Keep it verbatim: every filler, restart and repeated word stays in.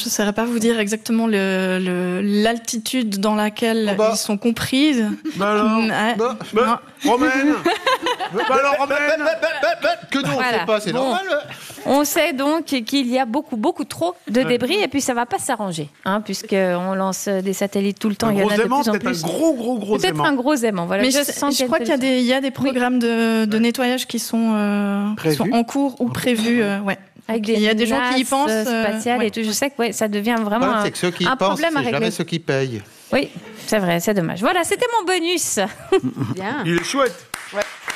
ne saurais pas vous dire exactement le, le, l'altitude dans laquelle oh bah. ils sont comprises. Bah alors, ah, bah, bah, Romaine bah alors, Romaine Que nous, on ne voilà. sait pas, c'est bon. normal. On sait donc qu'il y a beaucoup, beaucoup trop de débris et puis ça ne va pas s'arranger, hein, puisqu'on lance des satellites tout le temps. Un il y en gros a de aimant, plus en peut-être plus. un gros, gros, gros Peut-être aimant. un gros aimant. Voilà. Mais je, je, sens je crois qu'il y a des, il y a des programmes de, de nettoyage qui sont, euh, qui sont en cours ou prévus. Euh, ouais. Avec des il y a des gens qui y pensent. Spatiales euh, et tout. Je sais que ouais, ça devient vraiment Le problème, un, c'est que ceux qui y un pensent, problème à c'est régler. jamais ceux qui payent. Oui, c'est vrai, c'est dommage. Voilà, c'était mon bonus. Bien. Il est chouette. Ouais.